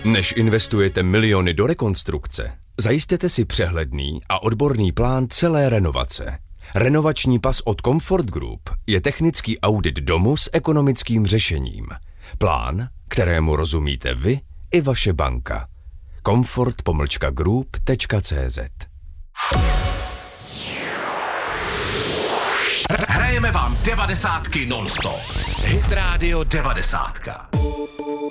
Než investujete miliony do rekonstrukce, zajistěte si přehledný a odborný plán celé renovace. Renovační pas od Comfort Group je technický audit domu s ekonomickým řešením. Plán, kterému rozumíte vy i vaše banka. comfort-group.cz. Hrajeme vám 90 non-stop. Hit Radio 90.